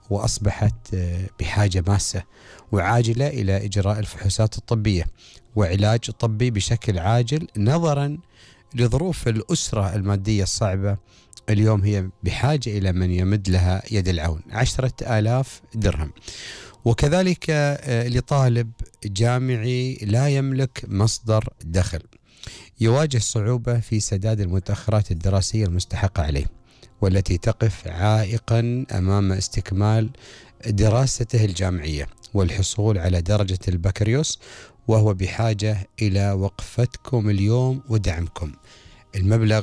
وأصبحت بحاجة ماسة وعاجلة إلى إجراء الفحوصات الطبية وعلاج طبي بشكل عاجل، نظرا لظروف الأسرة المادية الصعبة. اليوم هي بحاجة إلى من يمد لها يد العون، 10,000 درهم. وكذلك لطالب جامعي لا يملك مصدر دخل يواجه صعوبة في سداد المتأخرات الدراسية المستحقة عليه، والتي تقف عائقا أمام استكمال دراسته الجامعية والحصول على درجة البكالوريوس، وهو بحاجة إلى وقفتكم اليوم ودعمكم. المبلغ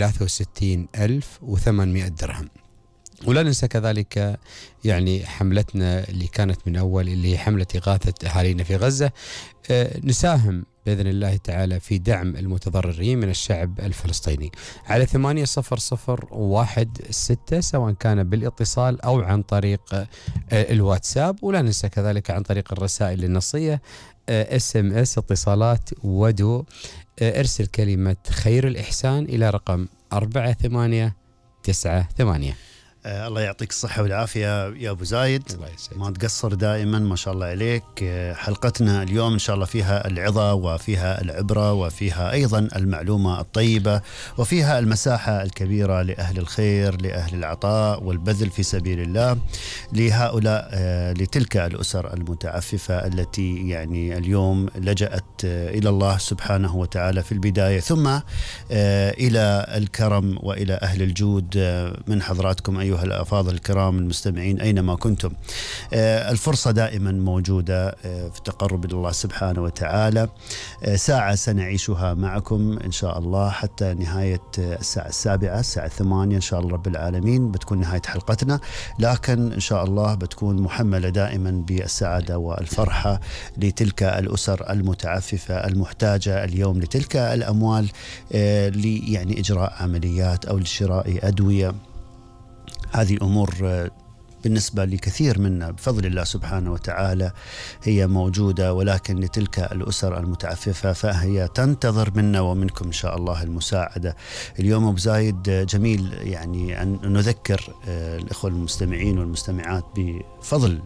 63,800 درهم. ولا ننسى كذلك يعني حملتنا اللي كانت من أول، اللي هي حملة إغاثة أهالينا في غزة. نساهم بإذن الله تعالى في دعم المتضررين من الشعب الفلسطيني على 800016، سواء كان بالاتصال أو عن طريق الواتساب. ولا ننسى كذلك عن طريق الرسائل النصية، SMS، اتصالات، ودو. ارسل كلمة خير الإحسان إلى رقم 4898. الله يعطيك الصحة والعافية يا أبو زايد، ما تقصر دائما، ما شاء الله عليك. حلقتنا اليوم إن شاء الله فيها العظة وفيها العبرة وفيها أيضا المعلومة الطيبة وفيها المساحة الكبيرة لأهل الخير، لأهل العطاء والبذل في سبيل الله، لهؤلاء لتلك الأسر المتعففة التي يعني اليوم لجأت إلى الله سبحانه وتعالى في البداية، ثم إلى الكرم وإلى أهل الجود من حضراتكم أيها الأفاضل الكرام المستمعين أينما كنتم. الفرصة دائما موجودة في التقرب إلى الله سبحانه وتعالى. ساعة سنعيشها معكم إن شاء الله حتى نهاية الساعة 7، الساعة 8 إن شاء الله رب العالمين بتكون نهاية حلقتنا، لكن إن شاء الله بتكون محملة دائما بالسعادة والفرحة لتلك الأسر المتعففة المحتاجة اليوم لتلك الأموال يعني إجراء عمليات أو لشراء أدوية. هذه الأمور بالنسبة لكثير منا بفضل الله سبحانه وتعالى هي موجودة، ولكن لتلك الأسر المتعففة فهي تنتظر منا ومنكم إن شاء الله المساعدة. اليوم أبو زايد جميل يعني أن نذكر الإخوة المستمعين والمستمعات بفضل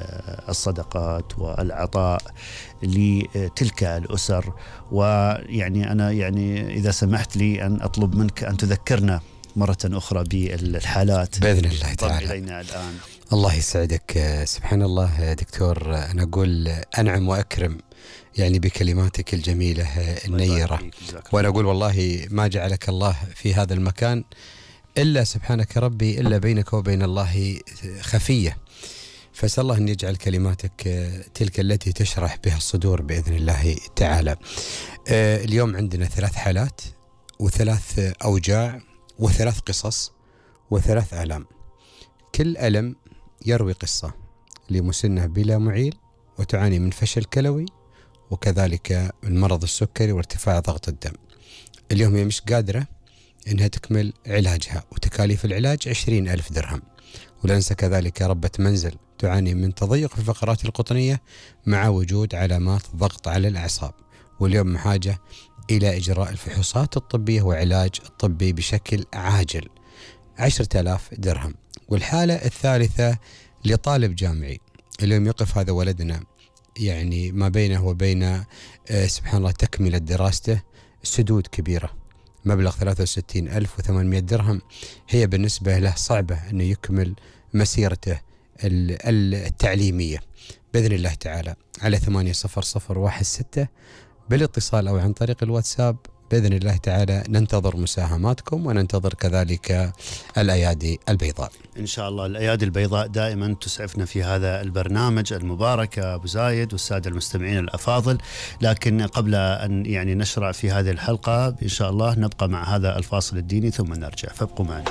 الصدقات والعطاء لتلك الأسر. ويعني أنا يعني إذا سمحت لي أن أطلب منك أن تذكرنا مرة أخرى بالحالات بإذن الله تعالى إلينا الآن. الله يسعدك. سبحان الله دكتور، أنا أقول أنعم وأكرم يعني بكلماتك الجميلة النيرة، وأنا أقول والله ما جعلك الله في هذا المكان إلا سبحانك ربي إلا بينك وبين الله خفية. فأسأل الله أن يجعل كلماتك تلك التي تشرح بها الصدور بإذن الله تعالى. اليوم عندنا 3 حالات و3 أوجاع و3 قصص و3 آلام. كل ألم يروي قصة لمسنة بلا معيل وتعاني من فشل كلوي وكذلك من مرض السكري وارتفاع ضغط الدم. اليوم هي مش قادرة إنها تكمل علاجها وتكاليف العلاج 20,000 درهم. ولا ننسى كذلك ربة منزل تعاني من تضيق في الفقرات القطنية مع وجود علامات ضغط على الأعصاب، واليوم بحاجة إلى إجراء الفحوصات الطبية وعلاج طبي بشكل عاجل، 10,000 درهم. والحالة الثالثة لطالب جامعي، اليوم يقف هذا ولدنا يعني ما بينه وبين سبحان الله تكملة دراسته سدود كبيرة، مبلغ 63,800 درهم. هي بالنسبة له صعبة أنه يكمل مسيرته التعليمية. بإذن الله تعالى على 800016 بالاتصال أو عن طريق الواتساب بإذن الله تعالى ننتظر مساهماتكم وننتظر كذلك الأيادي البيضاء. إن شاء الله الأيادي البيضاء دائما تسعفنا في هذا البرنامج المبارك أبو زايد والسادة المستمعين الأفاضل. لكن قبل أن يعني نشرع في هذه الحلقة إن شاء الله نبقى مع هذا الفاصل الديني ثم نرجع، فابقوا معنا.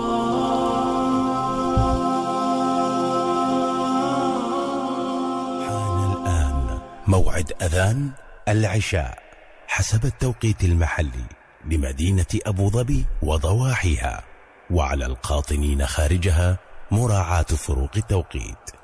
حان الآن موعد أذان العشاء حسب التوقيت المحلي لمدينة أبو ظبي وضواحيها، وعلى القاطنين خارجها مراعاة فروق التوقيت.